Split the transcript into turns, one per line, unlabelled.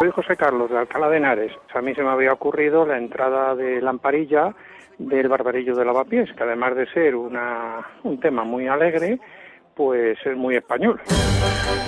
Soy José Carlos de Alcalá de Henares. A mí se me había ocurrido la entrada de Lamparilla del Barbarillo de Lavapiés, que además de ser un tema muy alegre, pues es muy español.